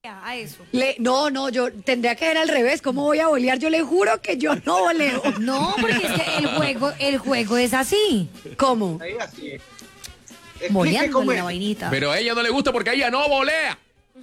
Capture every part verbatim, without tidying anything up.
A eso. Le, no, no, yo tendría que ser al revés. ¿Cómo voy a bolear? Yo le juro que yo no voleo. No, porque es que el juego, el juego es así. ¿Cómo? Ahí así es. Boleándole la vainita. Pero a ella no le gusta porque ella no volea.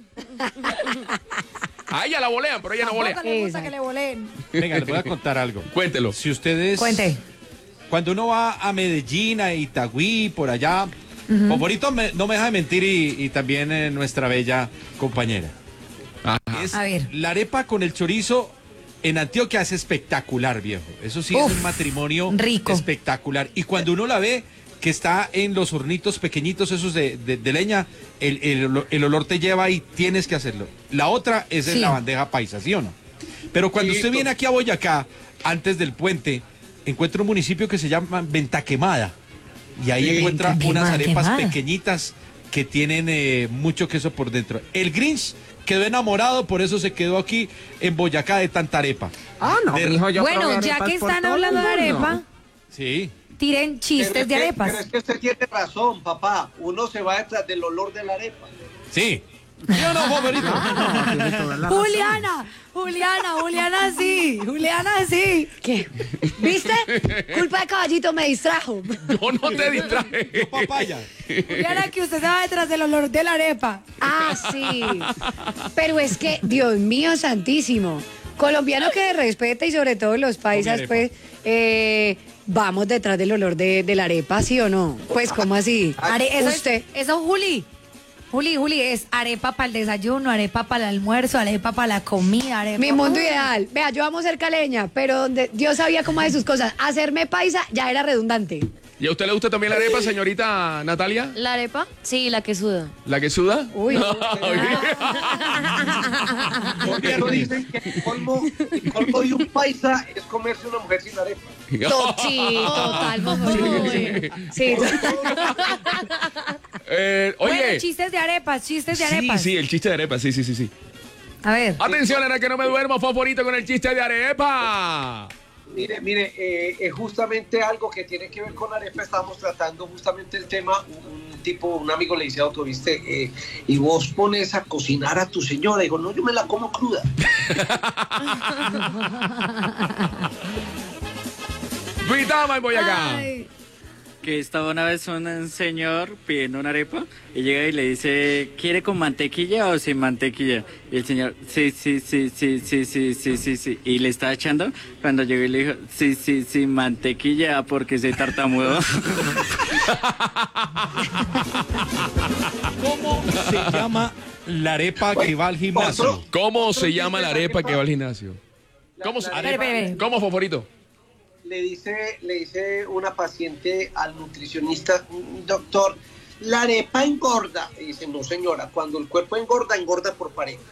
A ella la volean, pero ella no volea. Tampoco le gusta que le voleen. Venga, les voy a contar algo. Cuéntelo. Si ustedes... Cuente. Cuando uno va a Medellín, a Itagüí, por allá, uh-huh. Poporito me, no me deja de mentir y, y también eh, nuestra bella compañera. Ajá. Es A ver. La arepa con el chorizo en Antioquia es espectacular, viejo. Eso sí. Uf, es un matrimonio rico. Espectacular. Y cuando uno la ve, que está en los hornitos pequeñitos esos de, de, de leña, el, el, el olor te lleva y tienes que hacerlo. La otra es en sí. La bandeja paisa, ¿sí o no? Pero cuando sí, usted viene aquí a Boyacá, antes del puente, encuentra un municipio que se llama Ventaquemada. Y ahí sí, encuentra unas arepas quemada. pequeñitas que tienen eh, mucho queso por dentro. El Grinch quedó enamorado, por eso se quedó aquí en Boyacá de tanta arepa. Ah, no, de... hijo, yo bueno, ya que están hablando de arepa, sí. tiren chistes pero de que, arepas. Pero es que usted tiene razón, papá. Uno se va detrás del olor de la arepa. Sí. Yo no, Boberito. No, Juliana, Juliana, Juliana sí, Juliana sí. ¿Qué? ¿Viste? Culpa de Caballito me distrajo. Yo no te distraje. Yo papaya. Juliana, que usted se va detrás del olor de la arepa. Ah, sí. Pero es que, Dios mío santísimo, colombiano que respeta y sobre todo los paisas, pues, eh, vamos detrás del olor de, de la arepa, ¿sí o no? Pues, ¿cómo así? Are, eso, usted. Es, eso, Juli. Juli, Juli, es arepa para el desayuno, arepa para el almuerzo, arepa para la comida, arepa. Mi mundo ideal. Vea, yo amo ser caleña, pero donde Dios sabía cómo de sus cosas. Hacerme paisa ya era redundante. ¿Y a usted le gusta también la arepa, señorita Natalia? ¿La arepa? Sí, la que suda. ¿La que suda? Uy. Porque eso dicen que el colmo, el colmo de un paisa es comerse una mujer sin arepa. Sí, total, por favor. Sí. eh, oye. Bueno, chistes de arepas, chistes de sí, arepas. Sí, el chiste de arepa, sí, sí, sí, sí. A ver. Atención, era que no me duermo, favorito con el chiste de arepa. Mire, mire, eh, es justamente algo que tiene que ver con arepa. Estábamos tratando justamente el tema. Un, un tipo, un amigo le dice a otro, ¿viste? Eh, y vos pones a cocinar a tu señora. Y digo, no, yo me la como cruda. Vitama en Boyacá. Ay. Que estaba una vez un señor pidiendo una arepa y llega y le dice, ¿quiere con mantequilla o sin mantequilla? Y el señor, sí, sí, sí, sí, sí, sí, sí, sí, sí. Y le estaba echando cuando llegó y le dijo, sí, sí, sí, mantequilla porque soy tartamudo. ¿Cómo se llama la arepa que va al gimnasio? ¿Cómo se llama la arepa que va al gimnasio? ¿Cómo se Espera, espera. ¿Cómo, favorito? Le dice, le dice una paciente al nutricionista, doctor, la arepa engorda. Y dice, no señora, cuando el cuerpo engorda, engorda por pareja.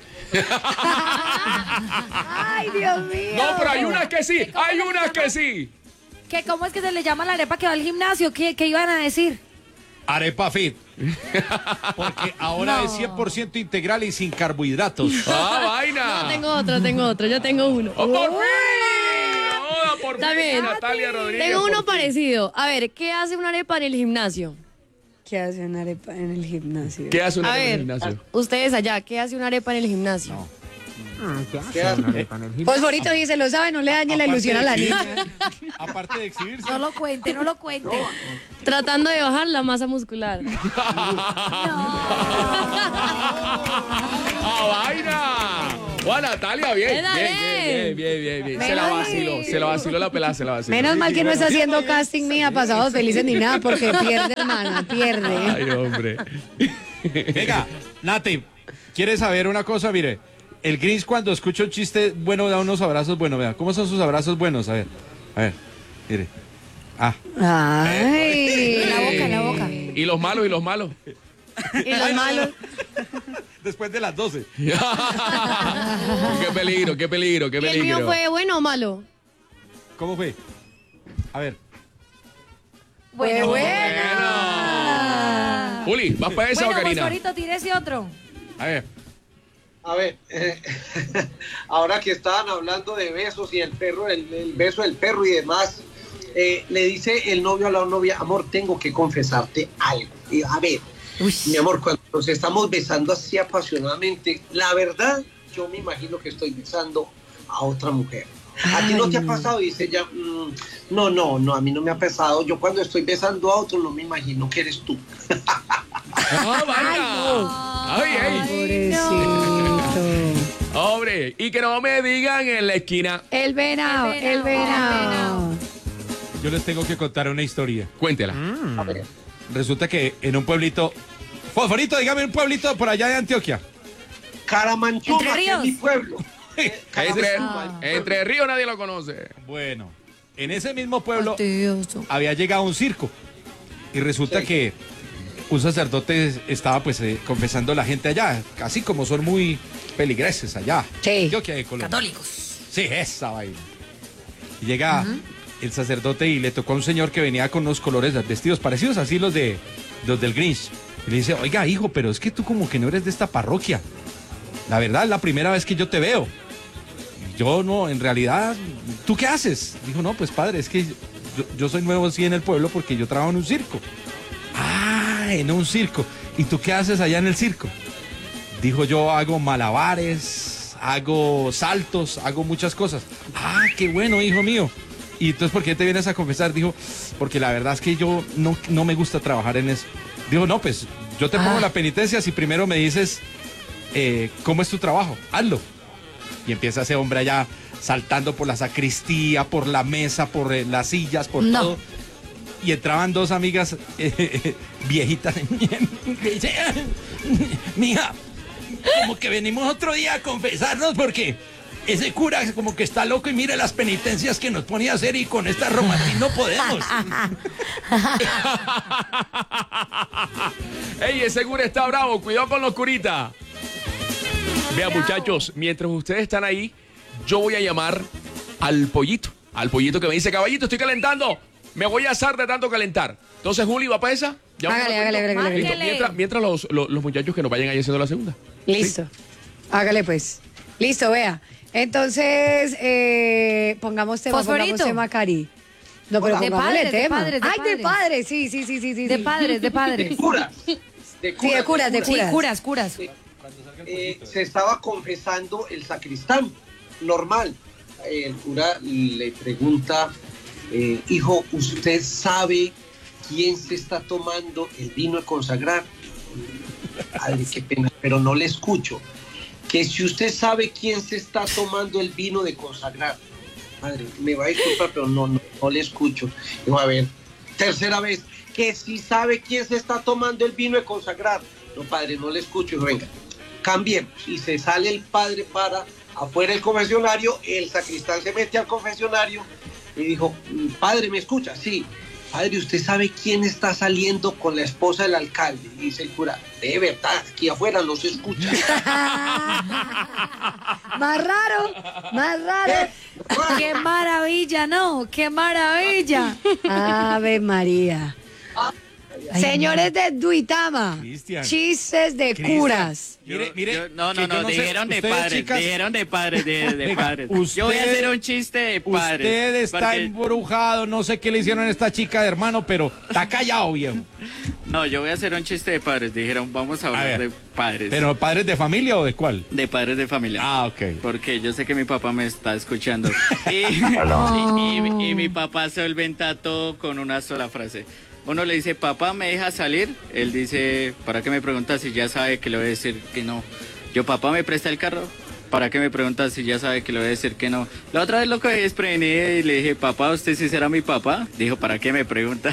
Ay, Dios mío. No, pero hay unas que sí, hay unas que sí. ¿Qué, ¿Cómo es que se le llama la arepa que va al gimnasio? ¿Qué, qué iban a decir? Arepa fit. Porque ahora No. es cien por ciento integral y sin carbohidratos. ¡Ah, vaina! No, tengo otro, tengo otro, yo tengo uno. ¡Oh, por fin! ¡Oh, por fin! Está bien. Natalia Rodríguez. Tengo uno por fin. parecido. A ver, ¿qué hace una arepa en el gimnasio? ¿Qué hace una arepa en el gimnasio? ¿Qué hace una A arepa en ver, el gimnasio? ustedes allá, ¿qué hace una arepa en el gimnasio? No. ¿Qué hace? Fosforito dice, lo sabe, no le dañe la ilusión a la niña. Aparte de exhibirse. No lo cuente, no lo cuente. Tratando de bajar la masa muscular. ¡Ah, vaina! ¡Hola, Natalia! Bien, bien, Dale. bien, bien, bien, bien. Se la vaciló, se la vaciló la pelada, se la vaciló. Menos mal que no está haciendo casting mía, pasados felices ni nada, porque pierde, hermana, pierde. Ay, hombre. Venga, Nati, ¿quieres saber una cosa? Mire, el Grinch cuando escucha un chiste bueno da unos abrazos buenos. Vea, ¿cómo son sus abrazos buenos? A ver, a ver, mire. Ah. Ay. En la boca, en la boca. ¿Y los malos, y los malos? Y los malos. Después de las doce. ¡Qué peligro, qué peligro, qué ¿Y el peligro! mío fue bueno o malo? ¿Cómo fue? A ver. Bueno, Buena. Juli, ¿vas para esa Bueno, o Karina? Fosforito, tire ese otro. A ver. A ver, eh, ahora que estaban hablando de besos y el perro, el, el beso del perro y demás, eh, le dice el novio a la novia, amor, tengo que confesarte algo. Y, a ver, Uy. Mi amor, cuando nos estamos besando así apasionadamente, la verdad, yo me imagino que estoy besando a otra mujer. ¿A ti no Ay, te ha no. pasado? Dice ella, "Mm, no, no, no, a mí no me ha pasado. Yo cuando estoy besando a otro no me imagino que eres tú." ¡Ah, vaya! ¡Ay, ay! Pobrecito. Hombre, y que no me digan en la esquina. El venado, El el venado, venado. Yo les tengo que contar una historia. Cuéntela. A ver, Resulta que en un pueblito, Fosforito, dígame un pueblito por allá de Antioquia. Caramanchoma, Entre que es Ríos. mi pueblo. Entre, Caramanchoma, el pueblo. entre Río nadie lo conoce. Bueno, en ese mismo pueblo Fastidioso. había llegado un circo y resulta Sí. que un sacerdote estaba pues eh, confesando a la gente allá, así como son muy peligreses allá. Sí. Antioquia de Colombia. Católicos. Sí, esa vaina. Y llega el sacerdote y le tocó a un señor que venía con unos colores vestidos parecidos así los de los del Grinch. Y le dice, oiga, hijo, pero es que tú como que no eres de esta parroquia. La verdad, es la primera vez que yo te veo. Y yo no, en realidad, ¿tú qué haces? Dijo, no, pues padre, es que yo, yo soy nuevo así en el pueblo porque yo trabajo en un circo. Ah, en un circo. ¿Y tú qué haces allá en el circo? Dijo, yo hago malabares, hago saltos, hago muchas cosas. Ah, qué bueno, hijo mío. Y entonces, ¿por qué te vienes a confesar? Dijo, porque la verdad es que yo no, no me gusta trabajar en eso. Dijo, no, pues yo te pongo Ah. la penitencia si primero me dices eh, cómo es tu trabajo. Hazlo. Y empieza ese hombre allá saltando por la sacristía, por la mesa, por eh, las sillas, por No. todo. Y entraban dos amigas eh, viejitas. Que dice, mija, como que venimos otro día a confesarnos porque ese cura como que está loco y mira las penitencias que nos pone a hacer y con esta romatín no podemos. Ey, ese cura está bravo, cuidado con los curitas. Vean, muchachos, mientras ustedes están ahí, yo voy a llamar al pollito. Al pollito que me dice, caballito, estoy calentando. Me voy a asar de tanto calentar. Entonces, Juli, ¿va para esa? Ya Hágale, vamos a- hágale, hágale, hágale. Listo, Márquele. Mientras, mientras los, los, los muchachos que nos vayan ahí haciendo la segunda. Listo. Hágale pues. Listo, vea. Entonces, eh, pongamos tema, Fosforito. pongamos tema, Cari. No, pero De pongámosle padres, de tema. padres, de Ay, de padres. padres, sí, sí, sí, sí, sí. De sí. padres, de padres. Curas. De Sí, de curas, de Sí, curas. curas, curas. Eh, se estaba confesando el sacristán, normal. Eh, el cura le pregunta, eh, hijo, ¿usted sabe quién se está tomando el vino de consagrar? Ay, qué pena, pero no le escucho. Que si usted sabe quién se está tomando el vino de consagrar. Madre, me va a disculpar, pero no, no, no le escucho. Digo, a ver, tercera vez, que si sabe quién se está tomando el vino de consagrar. No, padre, no le escucho. Digo, venga, cambiemos. Y se sale el padre para afuera del confesionario, el sacristán se mete al confesionario y dijo, padre, ¿me escucha? Sí. Padre, ¿usted sabe quién está saliendo con la esposa del alcalde? Y dice el cura, de verdad, aquí afuera no se escucha. Más raro, más raro. ¡Qué maravilla, no! ¡Qué maravilla! Ave María. Ay, Señores de Duitama, Cristian. chistes de Cristian. curas. Yo- Mire, mire, yo- no, que no, yo no, no sé, dijeron de ustedes, padres, chicas- dijeron de padres, de, de Venga, padres. usted- Yo voy a hacer un chiste de padres. Usted está porque- embrujado, no sé qué le hicieron a esta chica de hermano, pero está callado, viejo. No, yo voy a hacer un chiste de padres. Dijeron, vamos a A hablar ver. de padres. ¿Pero padres de familia o de cuál? De padres de familia. Ah, ok. Porque yo sé que mi papá me está escuchando. Y, y- y- y mi papá solventa todo con una sola frase. Uno le dice, papá, ¿me deja salir? Él dice, ¿para qué me preguntas si ya sabe que le voy a decir que no? Yo, papá, ¿me presta el carro? ¿Para qué me preguntas si ya sabe que le voy a decir que no? La otra vez lo cogí desprevenido y le dije, papá, ¿usted sí será mi papá? Dijo, ¿para qué me pregunta?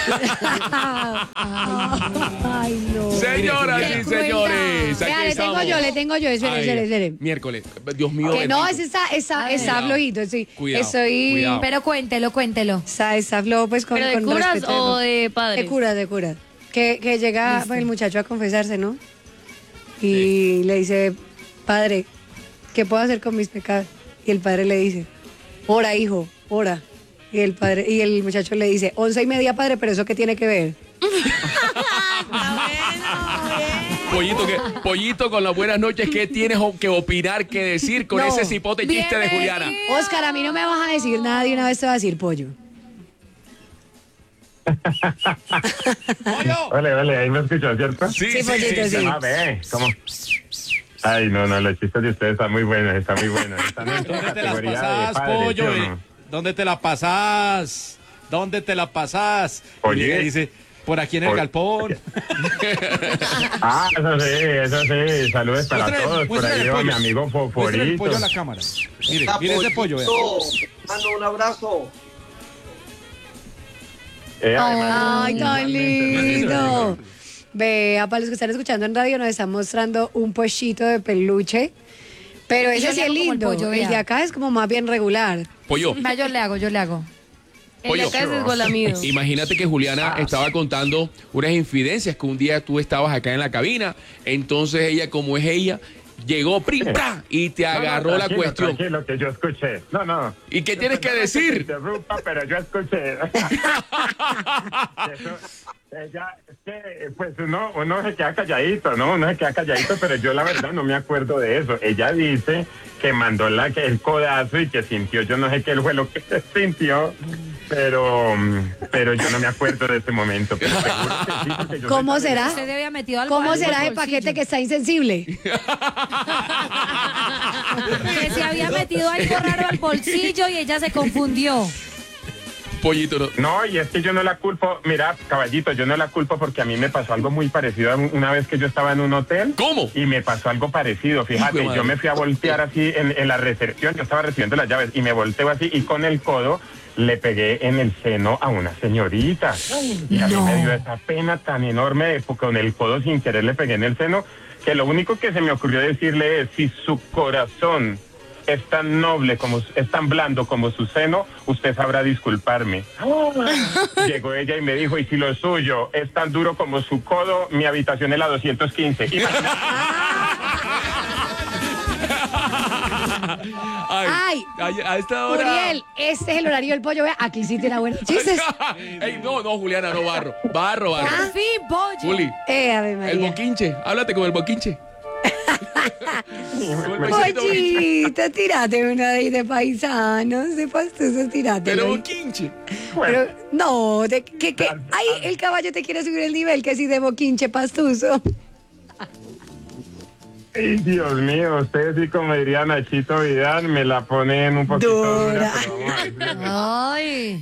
Ay, no. Señoras Qué y crueldad. señores, aquí Vea, le tengo estamos. yo, le tengo yo. Espere, Ay, espere, espere. Miércoles. Dios mío. Que no, bendito. ese está, está, Ay. está Cuidado. flojito. Sí. Cuidado, Estoy. cuidado. Pero cuéntelo, cuéntelo. Está, está flojo, pues con, ¿Pero de con curas respeto o todo. de padres? De curas, de curas. Que, que llega Listo. el muchacho a confesarse, ¿no? Y le dice, padre, ¿qué puedo hacer con mis pecados? Y el padre le dice, ora, hijo, ora. Y el padre, y el muchacho le dice, once y media, padre, pero ¿eso qué tiene que ver? Pollito, que, pollito, con las buenas noches, ¿qué tienes o- que opinar, que decir con No. ese cipote chiste de Juliana? Oscar, a mí no me vas a decir nada, de una vez te voy a decir pollo. ¡Pollo! Ole, ole, ahí me escuchó, ¿cierto? Sí, Sí, sí, Pollito, sí. sí. Ah, ve, ¿cómo? Ay, no, no, los chistes de ustedes están muy buenos, están muy buenos. Están en ¿Dónde te las categoría de pasás, padres, pollo? ¿sí o eh? no? ¿Dónde te la pasás? ¿Dónde te la pasás? Y Oye. llega y dice, por aquí en el Oye. galpón. Ah, eso sí, eso sí. Saludos para Muéstrale- todos. Por muéstrale ahí el veo a mi pollo. amigo Muéstrale el Foforito. pollo a la cámara. Mire, Está mire ese pollo, vea. Pollito. Mano, un abrazo. Eh, Ay, tan igualmente. lindo. Vea, para los que están escuchando en radio, nos están mostrando un pollito de peluche. Pero Y yo ese sí le es hago como el lindo. pollo, El vea. de acá es como más bien regular. Pollo. Va, yo le hago, yo le hago. El de Pollo. acá es esgolamido. Imagínate que Juliana estaba contando unas infidencias que un día tú estabas acá en la cabina, entonces ella, como es ella, llegó prim, pra, y te No, no, agarró la tranquilo, cuestión. Tranquilo, que yo escuché. No, no. ¿Y qué tienes que Perdona te decir? interrumpa, pero yo escuché. Eso, ella, es que, pues uno, uno se queda calladito, ¿no? Uno se queda calladito, pero yo la verdad no me acuerdo de eso. Ella dice que mandó la, que el codazo y que sintió, yo no sé qué fue lo que sintió, pero, pero yo no me acuerdo de ese momento. Pero seguro que sí, porque yo ¿Cómo soy- será? Usted debe haber metido algo. ¿Cómo algo será en el el paquete bolsillo. que está insensible? Que se había metido algo raro al bolsillo y ella se confundió. Pollito, no. No, y es que yo no la culpo, mira, caballito, yo no la culpo porque a mí me pasó algo muy parecido a un- una vez que yo estaba en un hotel. ¿Cómo? Y me pasó algo parecido, fíjate, Hijo de madre. yo me fui a voltear así en, en la recepción, yo estaba recibiendo las llaves y me volteo así y con el codo le pegué en el seno a una señorita. Y a mí me dio esa pena tan enorme de porque con el codo sin querer le pegué en el seno, que lo único que se me ocurrió decirle es, si su corazón es tan noble, como es tan blando como su seno, usted sabrá disculparme. Llegó ella y me dijo, y si lo suyo es tan duro como su codo, mi habitación es la doscientos quince. Imagínate. Ay, Ay, a, a esta hora. Uriel, este es el horario del pollo. Vea, aquí sí tiene buenos chistes. Ey, no, no, Juliana, no barro. Barro, barro. Por fin, pollo. Juli, Eh, Ave el María. boquinche. Háblate con el boquinche. Con el besito boquinche. Pollito, tírate una de ahí de paisanos, de pastosos, tírate. Pero boquinche. Bueno, Pero, no, de, que, que, ay, el caballo te quiere subir el nivel, que si de boquinche pastuso. ay, Dios mío, ustedes sí, como diría Nachito Vidal, me la ponen un poquito dura, Dura. pero vamos a ver. Ay.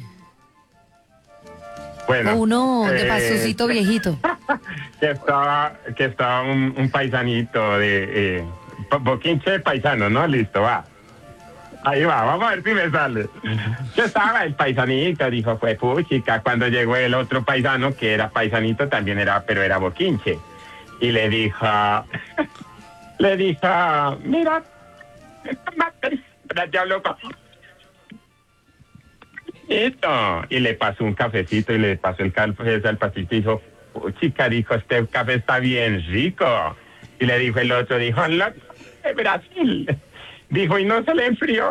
Bueno, O uno de eh, pastucito viejito. que estaba, que estaba un, un paisanito de eh, po- boquinche paisano, ¿no? Listo, va. Ahí va, vamos a ver si me sale. Que estaba el paisanito, dijo, fue puchica. Cuando llegó el otro paisano, que era paisanito, también era, pero era boquinche. Y le dijo, le dijo, mira, ya habló con... Y le pasó un cafecito y le pasó el café al pasito y dijo, chica, dijo, este café está bien rico. Y le dijo el otro, dijo, "La- de Brasil". Dijo, y no se le enfrió.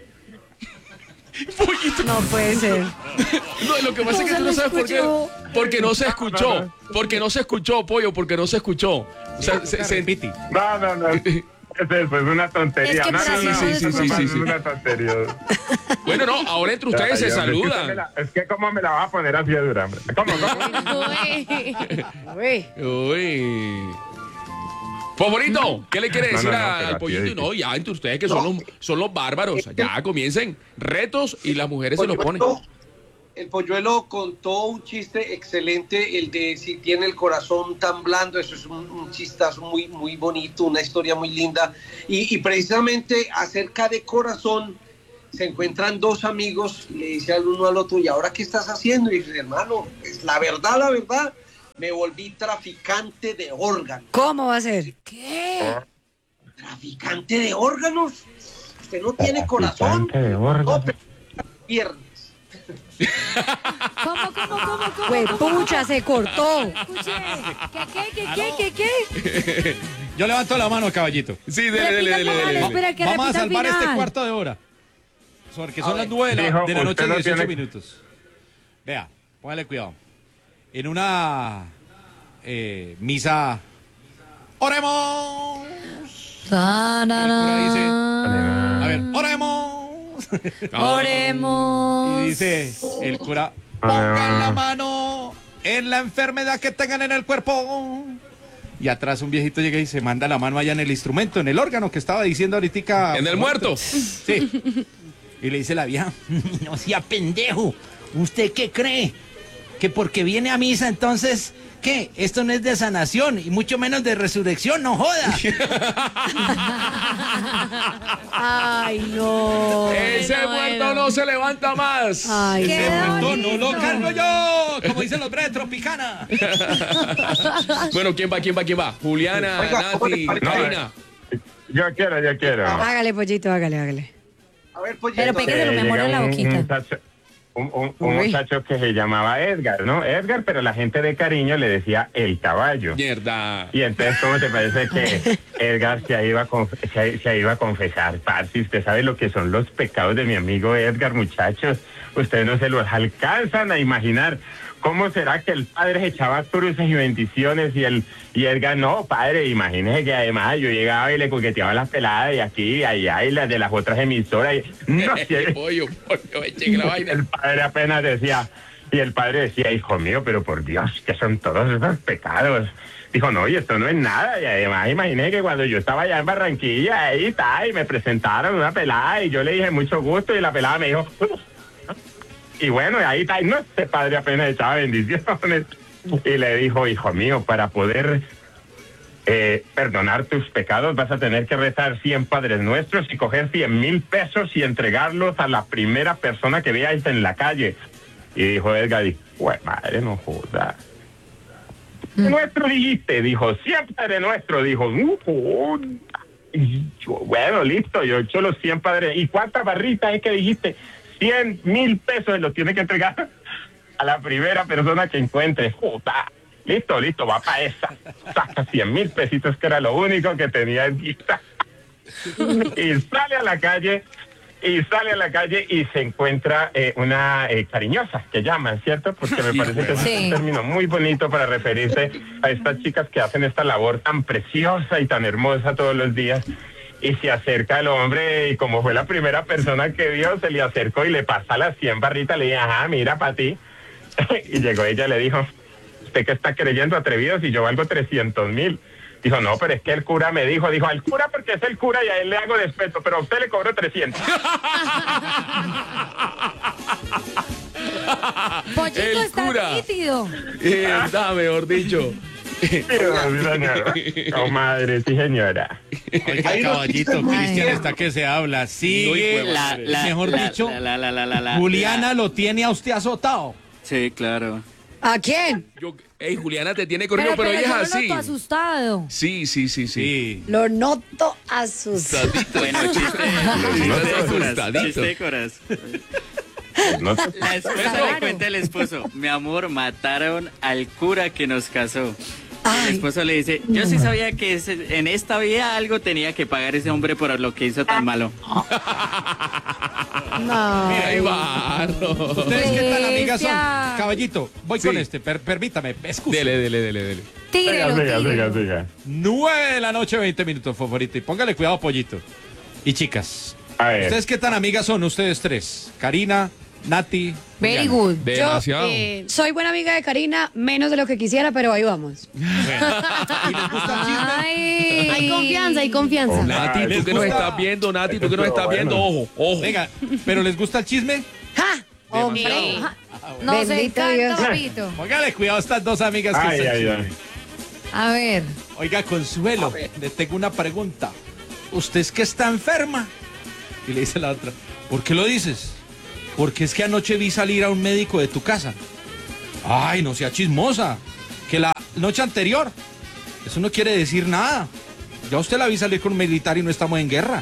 Pollito. No puede ser. No, lo que pasa es que tú no sabes por qué. Porque no se escuchó. Porque no se escuchó, pollo, porque no se escuchó. O sea, se, se- Repite. No, no, no. Eso es pues, una tontería. Es que no, no, para no, sí, sí, sí, sí, es sí. una tontería. Bueno, no, ahora entre ustedes se Ay, hombre, es que usted me saludan. la- Es que cómo me la vas a poner así de dura, hombre. ¿Cómo, cómo? Uy. Uy. Favorito, ¿qué le quiere No, decir no, no, a- pero al así pollito? de Y no, ya entre ustedes que son los, son los bárbaros. Ya comiencen retos y las mujeres se los ponen. Polluelo- El polluelo contó un chiste excelente, el de si tiene el corazón tan blando, eso es un, un chistazo muy, muy bonito, una historia muy linda. Y, y precisamente acerca de corazón, se encuentran dos amigos, le dice al uno al otro, ¿y ahora qué estás haciendo? Y dice, hermano, pues, la verdad, la verdad, me volví traficante de órganos. ¿Cómo va a ser? ¿Qué? ¿Traficante de órganos? Usted no tiene corazón, Traficante de órganos. no, pero piernas. ¿Cómo, cómo, cómo, cómo? Pues cómo, pucha, se cortó. Escuche. ¿Qué, qué, qué, qué, qué, qué? Yo levanto la mano, caballito. Sí, dele, dele, Repita, dele, por favor, dele. espera, que Vamos a repita al salvar este final. cuarto de hora. Porque A son ver. las nueve de la, Dijo, de la noche usted y no dieciocho tiene- minutos. Vea, póngale cuidado. En una eh, misa, oremos. Ta, na, El cura dice, na. a ver, oremos. Oremos. Y dice el cura, pongan la mano en la enfermedad que tengan en el cuerpo. Y atrás un viejito llega y se manda la mano allá en el instrumento, en el órgano que estaba diciendo ahorita. En el muerto. Sí. Y le dice la vieja, no sea pendejo, ¿usted qué cree? Que porque viene a misa entonces, ¿qué? Esto no es de sanación y mucho menos de resurrección, no joda. Ay, no. Ese Bueno, muerto bueno. no se levanta más. Ay, Qué no. Muerto no lo bonito. cargo yo, como dicen los breves Tropicana. Bueno, ¿quién va? ¿Quién va? ¿Quién va? Juliana, Oiga, Nati, oiga, Karina. Yo quiero, yo quiero. Hágale, pollito, hágale, hágale. A ver, pollito. Pero pégueselo, mi amor, llega en la un- boquita. Un, muchacho, un- un- un Uy. muchacho que se llamaba Edgar, ¿no? Edgar, pero la gente de cariño le decía el caballo. Mierda. Y entonces, ¿cómo te parece que Edgar se iba a, conf- se, se iba a confesar? Parce, usted sabe lo que son los pecados de mi amigo Edgar, muchachos. Ustedes no se los alcanzan a imaginar. ¿Cómo será que el padre se echaba cruces y bendiciones y el y Edgar no, padre? Imagínese que además yo llegaba y le coqueteaba las peladas de aquí y allá y las de las otras emisoras. Y, no, si- Pollo, pollo, eche la vaina. el padre apenas decía, y el padre decía, hijo mío, pero por Dios, ¿qué son todos esos pecados? Dijo, no, y esto no es nada. Y además imaginé que cuando yo estaba allá en Barranquilla, ahí está, y me presentaron una pelada, y yo le dije mucho gusto, y la pelada me dijo, y bueno, y ahí está, y no, este padre apenas echaba bendiciones. Y le dijo, hijo mío, para poder eh, perdonar tus pecados vas a tener que rezar cien Padres Nuestros y coger cien mil pesos y entregarlos a la primera persona que veáis en la calle. Y dijo Edgar, güey, madre, no joda. Nuestro dijiste, dijo, cien Padre Nuestro, dijo, "Uh, joda". Y yo, bueno, listo, yo he hecho los cien Padres. ¿Y cuántas barritas es que dijiste? cien mil pesos y los tiene que entregar a la primera persona que encuentre. Joda. Listo, listo, va para esa. Saca cien mil pesitos, que era lo único que tenía en vista. Y sale a la calle, y sale a la calle y se encuentra eh, una eh, cariñosa, que llaman, ¿cierto? Porque me parece que es Sí. un término muy bonito para referirse a estas chicas que hacen esta labor tan preciosa y tan hermosa todos los días. Y se acerca el hombre, y como fue la primera persona que vio, se le acercó y le pasa las cien barritas, le dije, ajá, mira, para ti. Y llegó ella y le dijo, ¿usted qué está creyendo, atrevido, si yo valgo trescientos mil? Dijo, no, pero es que el cura me dijo, dijo, al cura porque es el cura y a él le hago respeto, pero a usted le cobro trescientos. Pollito El está cura. nítido. Mierda, mejor dicho. Sí, señora. Oh, madre, sí, señora. Oiga, Hay unos caballito, chistes muy Cristian tiernos. está que se habla. No, Sigue, hijo de La, la, mejor la, dicho, la, la, la, la, la, Juliana la- lo tiene a usted azotado. Sí, claro. ¿A quién? Yo, ey, Juliana te tiene corrido, pero, ella yo es lo así. noto asustado. Sí, sí, sí, sí. Sí. Lo noto asustado. Asustadito. Bueno, chiste, No chiste te de coras, asustadito. chiste de coras. No te- La esposa Claro. le cuenta al esposo, mi amor, mataron al cura que nos casó. Ay. El esposo le dice, yo sí sabía que ese- en esta vida algo tenía que pagar ese hombre por lo que hizo tan malo. No. Mira, ahí va. no. ¿Ustedes qué tan amigas son? Cristian. Caballito, voy Sí. con este, per- permítame, escuche. Dele, dele, dele, dele. Tírelo, Siga, siga, tírelo. siga. nueve de la noche, veinte minutos, favorito. Y póngale cuidado, pollito. Y chicas, A ver. ¿ustedes qué tan amigas son ustedes tres? Karina, Nati. Very Juliana. good. Demasiado. Yo, eh, Soy buena amiga de Karina, menos de lo que quisiera, pero ahí vamos. ¿Y les gusta el chisme? Ay. hay confianza, hay confianza. Nati, ¿les tú que nos gusta? estás viendo, Nati, tú que nos estás Bueno. viendo, ojo, ojo. Venga, ¿pero les gusta el chisme? ¡Ja! ¡Hombre! Ajá. Nos Bendito encanta, Dios. papito. Póngale cuidado a estas dos amigas que Ay, están ay, chisme. ay. A ver. Oiga, Consuelo, le tengo una pregunta. ¿Usted es que está enferma? Y le dice la otra, ¿por qué lo dices? Porque es que anoche vi salir a un médico de tu casa. Ay, no sea chismosa. Que la noche anterior. Eso no quiere decir nada. Ya usted la vi salir con un militar y no estamos en guerra.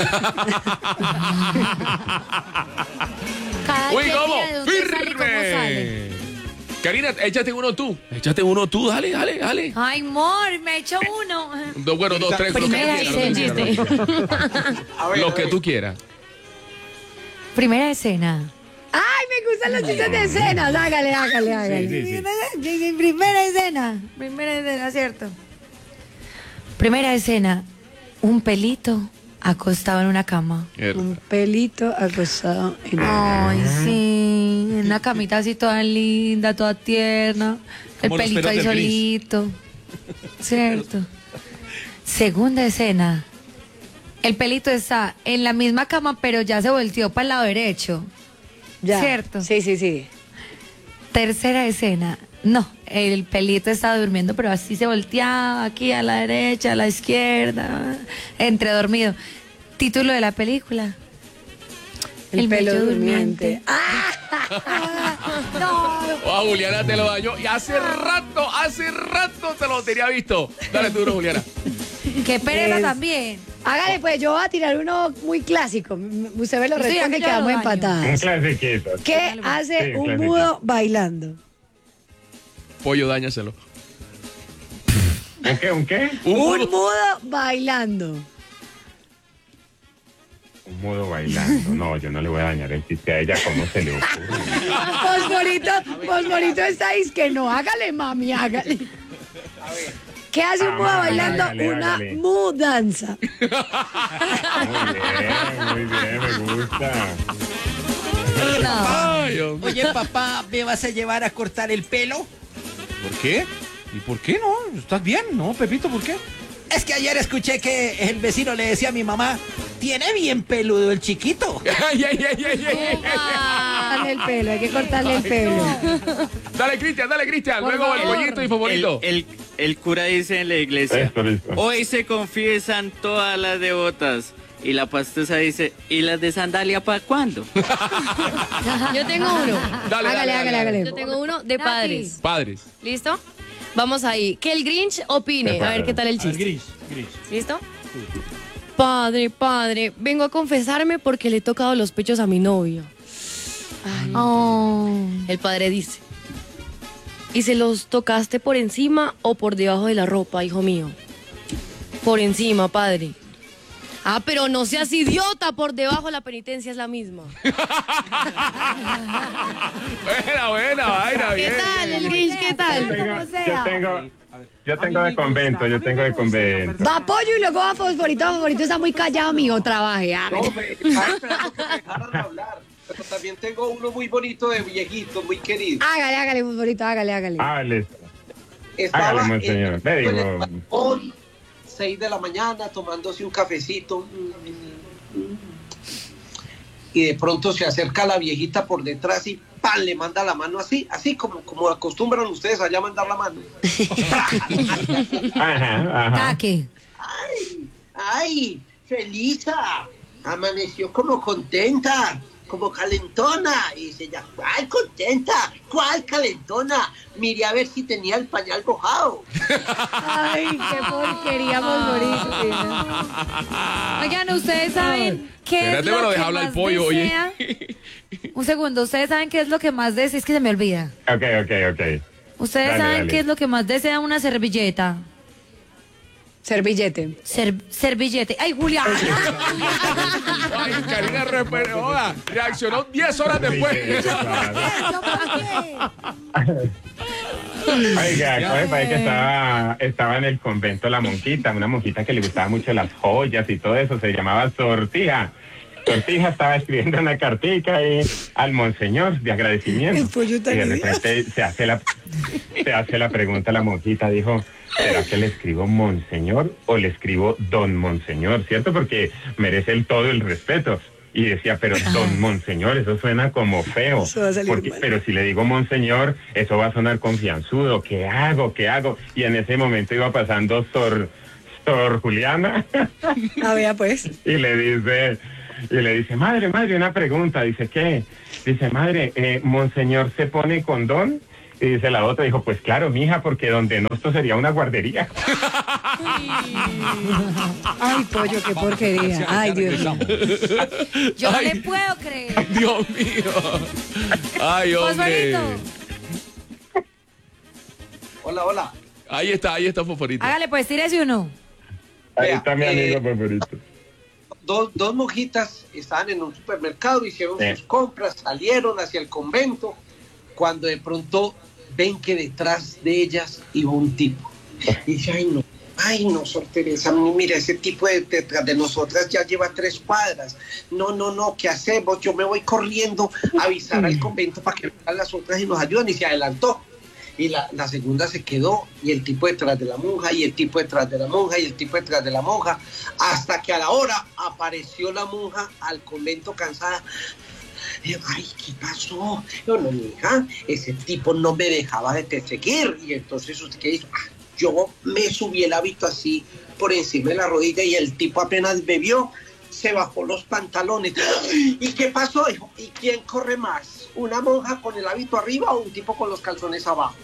Cada Uy, quien ¿cómo? mira de dónde sale y cómo sale. ¡Firme! Karina, échate uno tú. Échate uno tú, dale, dale, dale. Ay, amor, me echo uno. Dos, bueno, dos, tres. lo que Primera tú quieras, escena. lo que tú quieras, A ver, Lo a que ver. tú quieras. Primera escena. ¡Ay, me gustan los chistes de escenas! Hágale, hágale, hágale. Primera escena. Primera escena, ¿cierto? Primera escena. Un pelito acostado en una cama. Un pelito acostado en Ay, sí, en una camita así toda linda, toda tierna, el Como los pelito pelos ahí del gris. solito. Cierto. Segunda escena. El pelito está en la misma cama, pero ya se volteó para el lado derecho. Ya. Cierto. Sí, sí, sí. Tercera escena. No, el pelito estaba durmiendo, pero así se volteaba aquí a la derecha, a la izquierda, entre dormido. Título de la película. El, pelo bello durmiente. Oh, Juliana te lo dañó. Y hace rato, hace rato te lo tenía visto. Dale duro, Juliana. Qué pereza Es- también. Hágale, pues yo voy a tirar uno muy clásico. M- Usted me lo Sí, responde aquí y ya lo quedamos daño. Un empatadas. clasiquito. ¿Qué hace Sí, un clásico. mudo bailando? Pollo, dáñaselo. ¿Un qué? ¿Un qué? Un Un mudo. mudo bailando. Un mudo bailando. No, yo no le voy a dañar el chiste a ella. ¿Cómo se le ocurre? Fosforito, Fosforito está ahí, que no, hágale, mami, hágale. ¿Qué hace un Ah, mudo mami, bailando? hágale, Una hágale. mudanza. Muy bien, muy bien, me gusta. Ay, hombre. Oye, papá, ¿me vas a llevar a cortar el pelo? ¿Por qué? ¿Y por qué no? ¿Estás bien? No, Pepito, ¿por qué? Es que ayer escuché que el vecino le decía a mi mamá, tiene bien peludo el chiquito. Ay, ay, ay, ay, ay. Cortarle el pelo, hay que cortarle el pelo. Dale, Cristian, dale, Cristian. Por Luego el favor. pollito y El, favorito. el, el cura dice en la iglesia, Listo, listo. hoy se confiesan todas las devotas. Y la pastusa dice, ¿y las de sandalia para cuándo? Yo tengo uno. Dale, Hágale, hágale, hágale. Yo tengo uno de Nati. padres. Padres. ¿Listo? Vamos ahí. Que el Grinch opine. A ver qué tal el Al chiste. gris, gris. ¿Listo? Padre, padre, vengo a confesarme porque le he tocado los pechos a mi novio. Oh. El padre dice, ¿y se los tocaste por encima o por debajo de la ropa, hijo mío? Por encima, padre. Ah, pero no seas idiota, por debajo la penitencia es la misma. Buena, buena, vaina, ¿Qué bien. tal, el Grinch? ¿Qué Yo tal? tengo, como sea. yo tengo, yo tengo de convento, yo tengo de convento. Va pollo y luego va Fosforito. Fosforito está muy callado, amigo. Trabaje. No, hágale. me estaba esperando que me dejaran hablar. Pero también tengo uno muy bonito de viejito, muy querido. Hágale, hágale, Fosforito, hágale, hágale. Ah, listo. Estaba Hágale, monseñor. en- Le digo. en el balcón, seis de la mañana, tomándose un cafecito. Y de pronto se acerca la viejita por detrás y ¡pam! Le manda la mano así, así como, como acostumbran ustedes allá a mandar la mano. Ajá, ajá. Taque. ¡Ay! ¡Ay! ¡Felisa! Amaneció como contenta, como calentona. Y dice ya, ¿cuál contenta? ¿Cuál calentona? Miré a ver si tenía el pañal mojado. Ay, qué porquería, Fosforito. Oigan, ustedes saben qué es Espérate, lo pero que deja hablar más el pollo, oye. desea? Un segundo, ustedes saben qué es lo que más desea, es que se me olvida. Ok, ok, ok. Ustedes Dale, saben dale. qué es lo que más desea una servilleta. Servillete. Ser- servillete. Ay, Julián. Ay, Karina Reper- joda, reaccionó diez horas después. Sí, claro. Oiga, ¿cómo parece que estaba, estaba en el convento la monjita, una monjita que le gustaba mucho las joyas y todo eso, se llamaba Sortija. Sortija estaba escribiendo una cartica ahí al monseñor de agradecimiento. El pollo Y de tan repente se hace la, se hace la pregunta a la monjita, dijo, ¿será que le escribo monseñor o le escribo don monseñor? ¿Cierto? Porque merece el todo el respeto. Y decía, pero don monseñor, eso suena como feo. Eso va a salir Porque, mal. pero si le digo monseñor, eso va a sonar confianzudo. ¿Qué hago? ¿Qué hago? Y en ese momento iba pasando Sor, Sor Juliana A ver, pues. y le dice, y le dice, madre, madre, una pregunta. Dice, ¿qué? Dice, madre, eh, ¿monseñor se pone condón? Y dice la otra, dijo, pues claro, mija, porque donde no, esto sería una guardería. Ay, pollo, qué porquería. Ay, Dios mío. Yo no Ay. le puedo creer. Dios mío. Ay, hombre. Fosforito. Hola, hola. Ahí está, ahí está Fosforito. Hágale pues, tírese uno. Ahí Vea, está mi eh, amigo favorito. Dos, dos monjitas estaban en un supermercado, hicieron Sí. sus compras, salieron hacia el convento, cuando de pronto ven que detrás de ellas iba un tipo. Y dice, ay no, Ay, no, Sor Teresa, mira, ese tipo de, detrás de nosotras ya lleva tres cuadras. No, no, no, ¿qué hacemos? Yo me voy corriendo a avisar al convento para que vengan las otras y nos ayuden, y se adelantó. Y la, la segunda se quedó, y el tipo detrás de la monja, y el tipo detrás de la monja, y el tipo detrás de la monja, hasta que a la hora apareció la monja al convento cansada. Y yo, ay, ¿qué pasó? Yo, no, mija, ese tipo no me dejaba de te seguir. Y entonces, ¿usted qué hizo? Ah, yo me subí el hábito así por encima de la rodilla, y el tipo apenas me vio, se bajó los pantalones. ¿Y qué pasó, hijo? ¿Y quién corre más? ¿Una monja con el hábito arriba o un tipo con los calzones abajo?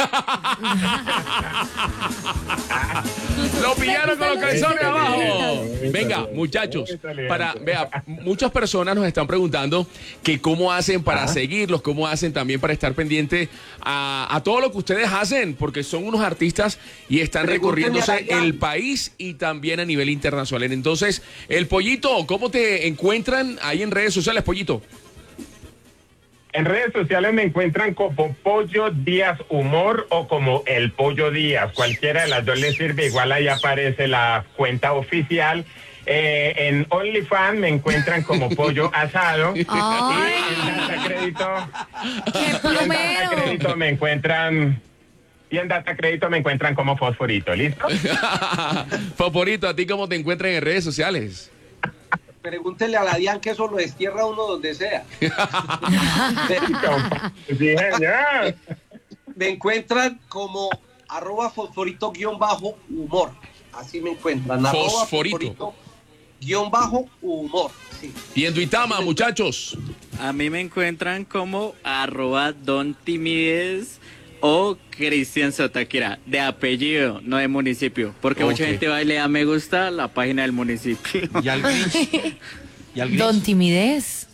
Lo pillaron con los calzones abajo. Venga, muchachos, para, vea, muchas personas nos están preguntando que cómo hacen para ¿Ah? seguirlos, cómo hacen también para estar pendiente a, a todo lo que ustedes hacen, porque son unos artistas y están recorriéndose el país y también a nivel internacional. Entonces, el Pollito, ¿cómo te encuentran ahí en redes sociales, Pollito? En redes sociales me encuentran como Pollo Díaz Humor o como El Pollo Díaz. Cualquiera de las dos les sirve. Igual ahí aparece la cuenta oficial. Eh, en OnlyFans me encuentran como Pollo Asado. ¡Ay! Y en Data Crédito, ¡Qué y en plomero! Data Crédito me encuentran... Y en Data Crédito me encuentran como Fosforito. ¿Listo? Fosforito, ¿a ti cómo te encuentran en redes sociales? Pregúntele a la Dian que eso lo destierra uno donde sea. Sí, señor. Me encuentran como arroba fosforito guión bajo humor. Así me encuentran. Arroba Fosforito. fosforito guión bajo humor. Sí. Y en Duitama, muchachos. A mí me encuentran como arroba Don Timides o Cristian Sotaquira, de apellido, no de municipio, porque Ok. mucha gente va y le da me gusta a la página del municipio. Y al Grinch. Y al Grinch. Don Timidez.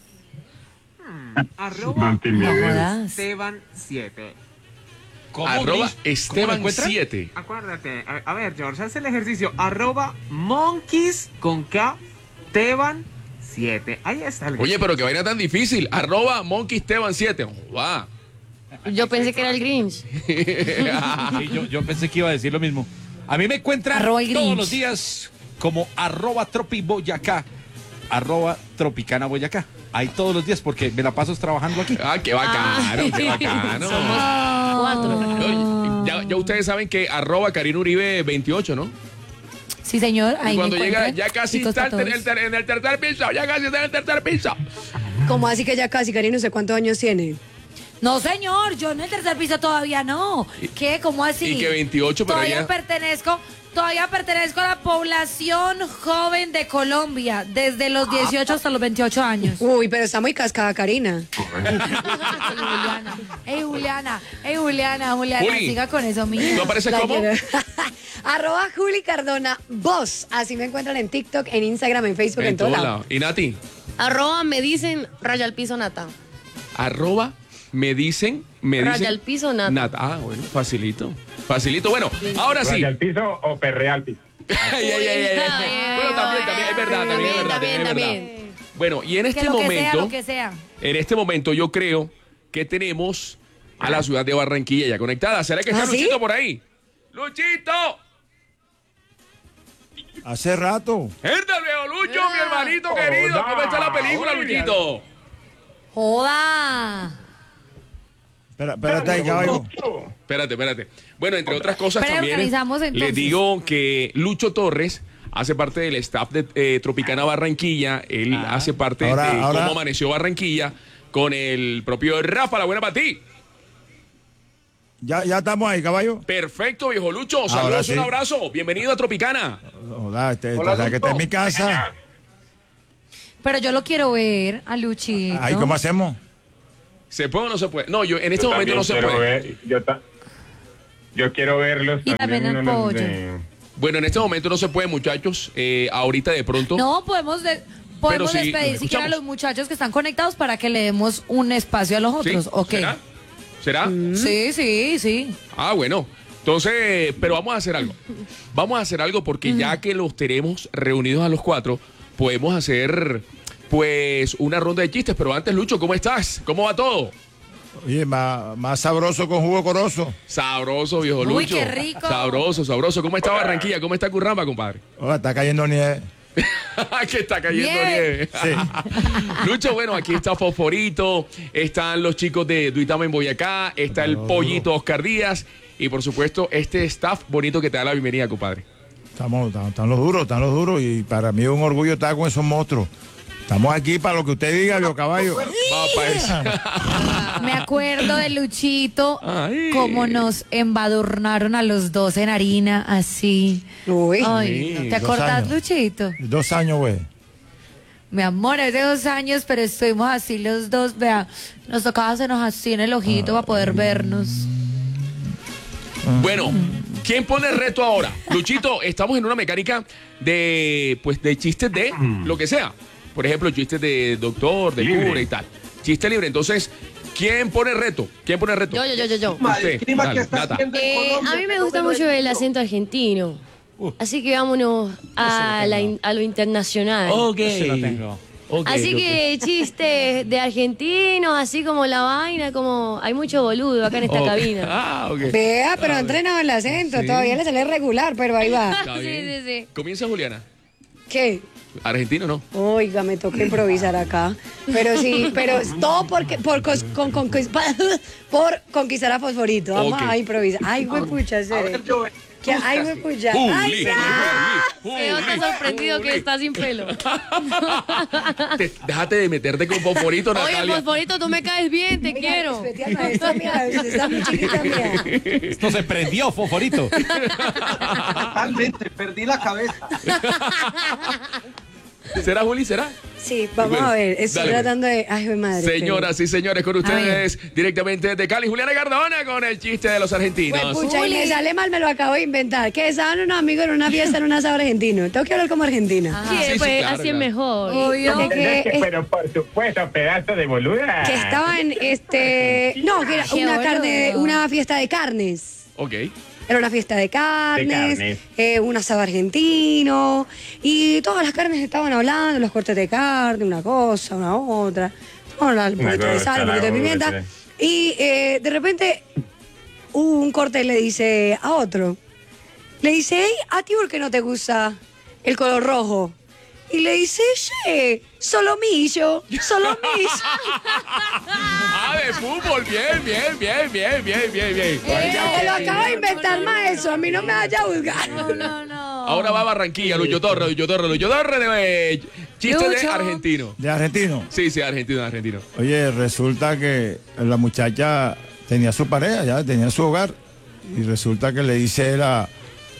Arroba Don Timidez. No jodas. Esteban siete. ¿Cómo, Arroba Grinch? ¿Cómo lo Esteban encuentran? siete. Acuérdate, a, a ver, George, haz el ejercicio. Arroba monkeys con K, Esteban siete. Ahí está el Oye, pero qué vaina tan difícil. Arroba Monkey Esteban siete. Va. Yo pensé que era el Grinch. Sí, yo, yo pensé que iba a decir lo mismo. A mí me encuentran Arroba el todos Grinch. los días como arroba tropi Boyacá, arroba tropicana Boyacá. Ahí todos los días porque me la paso trabajando aquí. Ah, qué bacano, qué bacano. Cuatro. Oye, ya, ya ustedes saben que arroba Karina Uribe veintiocho, ¿no? Sí, señor. Ahí Y cuando me llega, encuentran. ya casi Chicos está para en el, todos. ter- en el tercer piso, ya casi está en el tercer piso. ¿Cómo así que ya casi, Karina? ¿Usted cuántos años tiene? No, señor, yo en el tercer piso todavía no. ¿Qué? ¿Cómo así? Y que veintiocho, pero todavía ya... pertenezco, todavía pertenezco a la población joven de Colombia, desde los dieciocho hasta los veintiocho años. Uy, pero está muy cascada, Karina. Ey, Juliana, ey, Juliana, ey, Juliana, Juliana, Juli, siga con eso, ¿Tú mía. apareces La como? quiero. Arroba Juli Cardona Voz. Así me encuentran en TikTok, en Instagram, en Facebook, en, En todo todos lado. lados. Y Nati, Arroba me dicen raya al piso nata. arroba me dicen, me Raya dicen... al piso, nata. Ah, bueno, facilito. Facilito. Bueno, ahora sí. ¿Raya al piso o perrea al piso? Ay, ay, ay, ay, ay. Bueno, también, también, es verdad, también es verdad, también es verdad. también. Bueno, y en Que este lo que sea, momento, lo que sea. en este momento yo creo que tenemos a la ciudad de Barranquilla ya conectada. ¿Será que está ¿Ah, sí? Luchito por ahí? ¡Luchito! Hace rato. ¡Herda, viejo Lucho, mi hermanito Hola. querido! ¿Cómo está la película, Hola. Luchito? Joda. Espera, espérate ahí, caballo. Espérate, espérate. Bueno, entre otras cosas Pero también organizamos, entonces. les digo que Lucho Torres hace parte del staff de eh, Tropicana Barranquilla. Él hace parte Ahora- de ahora- cómo amaneció Barranquilla con el propio Rafa. La buena para ti. Ya, ya estamos ahí, caballo. Perfecto, viejo Lucho. Ahora Saludos, sí. un abrazo. Bienvenido a Tropicana. Hola, este, Hola, o sea, que está en mi casa. Pero yo lo quiero ver a Luchito. Ahí, ¿cómo hacemos? ¿Se puede o no se puede? No, yo en este Yo momento también no se quiero puede. ver- yo, ta- yo quiero verlos Y también el los pollo. de- Bueno, en este momento no se puede, muchachos. Eh, ahorita de pronto. No, podemos, de- podemos sí, despedir los siquiera a escuchamos. los muchachos que están conectados para que le demos un espacio a los ¿Sí? otros. ¿O qué? ¿Será? ¿Será? Sí, sí, sí. Ah, bueno. Entonces, pero vamos a hacer algo. Vamos a hacer algo porque ya que los tenemos reunidos a los cuatro, podemos hacer pues una ronda de chistes. Pero antes, Lucho, ¿cómo estás? ¿Cómo va todo? Oye, más, más sabroso con jugo corozo. Sabroso, viejo Lucho. Uy, qué rico. Sabroso, sabroso. ¿Cómo está Barranquilla? ¿Cómo está Curramba, compadre? Oiga, está cayendo nieve. Que está cayendo Bien. nieve. Sí. Lucho, bueno, aquí está Fosforito, están los chicos de Duitama en Boyacá, está el pollito Oscar Díaz y por supuesto este staff bonito que te da la bienvenida, compadre. Estamos, están, están los duros, están los duros. Y para mí es un orgullo estar con esos monstruos. Estamos aquí para lo que usted diga, viejo caballo. Va pa' eso. Me acuerdo de Luchito, Ay. cómo nos embadurnaron a los dos en harina, así. Uy. Ay, Sí, ¿te dos acordás, años. Luchito? Dos años, güey. Mi amor, es de dos años, pero estuvimos así los dos, vea. Nos tocaba hacernos así en el ojito para poder vernos. Bueno, ¿quién pone el reto ahora? Luchito, estamos en una mecánica de, pues, de chistes de lo que sea. Por ejemplo, chistes de doctor, de Libre. cura y tal. Chiste libre. Entonces, ¿quién pone el reto? ¿Quién pone el reto? Yo, yo, yo, yo, yo. Usted, El clima dale, que está Nata. haciendo en Eh, Colombia, a mí me no gusta lo mucho el entiendo. acento argentino. Así que vámonos a, la in- a lo internacional. Ese lo tengo. Así que chistes de argentinos, así como la vaina, como hay mucho boludo acá en esta Ok. cabina. Ah, ok. Vea, pero ha entrenado el acento. Sí. Todavía le sale regular, pero ahí va. Está Sí, bien. sí, sí. Comienza Juliana. ¿Qué? Argentino, ¿no? Oiga, me toca improvisar acá. Pero sí, pero es todo porque, por, cos- con, con- por conquistar a Fosforito. Vamos Ok. a improvisar. Ay, güey, pucha, A serio. ver, yo, ¿Qué? Ay, güey, pucha. Juli, Ay, ya. Juli, Quedó tan Juli, sorprendido que Juli. está sin pelo. Te- déjate de meterte con Fosforito, Oye, Natalia. Fosforito, tú me caes bien, te Mira, quiero. especial maestra mía, está muy chiquita mía. Esto se prendió, Fosforito. totalmente, perdí la cabeza. ¿Será, Juli? ¿Será? Sí, vamos Bueno, a ver. Estoy dale, pues. tratando de. Ay, mi madre. Señoras y señores, con ustedes directamente desde Cali, Juliana Cardona con el chiste de los argentinos. Pues pucha, y Juli. me sale mal, me lo acabo de inventar. Que estaban unos amigos en una fiesta en un asado argentino. Tengo que hablar como argentina. Sí, sí, pues claro, así es claro. mejor. Obvio. Que- que- Que, pero por supuesto, pedazo de boluda. Que estaban, este. No, que era Qué una boludo. carne, una fiesta de carnes. Ok. Era una fiesta de carnes, De carnes. eh, un asado argentino, y todas las carnes estaban hablando, los cortes de carne, una cosa, una otra, bueno, un Una poquito de cosa, sal, un poquito de la pimienta, otra. y eh, de repente un corte le dice a otro, le dice, hey, ¿a ti por qué no te gusta el color rojo? Y le dice, che, solomillo, solomillo. Ah, de fútbol, bien, bien, bien, bien, bien, bien, bien. Te lo acabo de inventar, maestro, a mí no me vaya a juzgar. No, no, no. Ahora va Barranquilla, Lucho Torre, Lucho Torre, Lucho Torre de eh, chiste de Lucho. argentino. De argentino. Sí, sí, argentino, argentino. Oye, resulta que la muchacha tenía su pareja, ya tenía su hogar. Y resulta que le dice él a,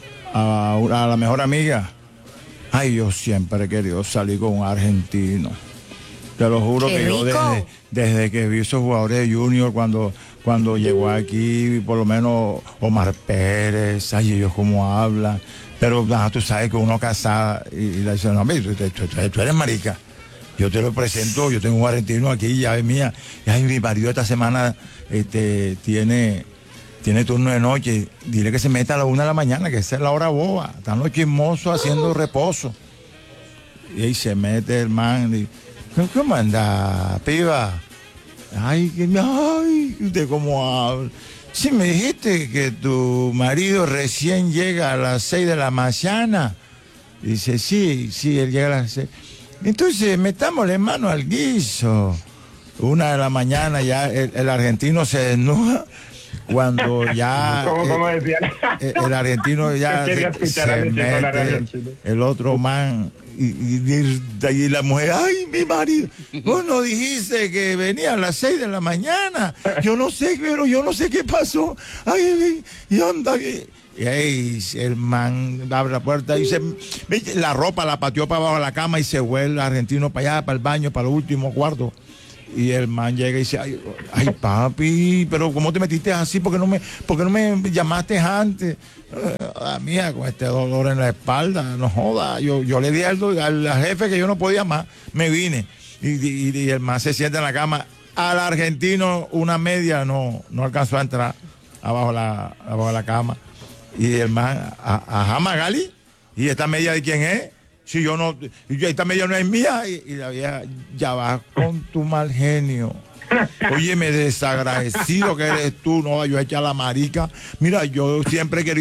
a, a la mejor amiga, ay, yo siempre he querido salir con un argentino. Te lo juro ¡Qué que yo rico! desde, desde que vi esos jugadores de Junior, cuando, cuando llegó aquí, por lo menos Omar Pérez, ay, ellos cómo hablan. Pero ah, tú sabes que uno casada y, y le dice, no, hombre, tú, tú- tú- tú eres marica. Yo te lo presento, yo tengo un argentino aquí, ya es mía. Y ay, mi marido esta semana este, tiene, tiene turno de noche. Dile que se meta a la una de la mañana, que esa es la hora boba. Están los chismosos haciendo reposo. Y ahí se mete el man. Y, ¿cómo anda, piba? Ay, que, ay, ¿usted cómo habla? Sí, me dijiste que tu marido recién llega a las seis de la mañana. Dice, sí, sí, él llega a las seis. Entonces, metámosle mano al guiso. Una de la mañana ya el, el argentino se desnuda cuando ya ¿Cómo, cómo eh, decía? eh, el argentino ya Yo quería se, escuchar a se Luchito hablar mete, argentino. el otro man y, y, y- y la mujer, ay, mi marido, vos no dijiste que venía a las seis de la mañana, yo no sé, pero yo no sé qué pasó, ay, y anda, y, y ahí el man abre la puerta y se, la ropa la pateó para abajo de la cama y se vuelve el argentino para allá, para el baño, para el último cuarto. Y el man llega y dice, ay, ay, papi, pero ¿cómo te metiste así? ¿Por qué no me, por qué no me llamaste antes? Ah, mía, con este dolor en la espalda, no joda. Yo, yo le di al, al, al jefe que yo no podía más, me vine. Y, y- y el man se sienta en la cama. Al argentino una media no, no alcanzó a entrar abajo la, abajo de la cama. Y el man, a- ajá, Magali, ¿y esta media de quién es? Si yo no, yo, esta media no es mía, y, y la vieja, ya vas con tu mal genio. Óyeme, desagradecido que eres tú, no, yo echa la marica. Mira, yo siempre he querido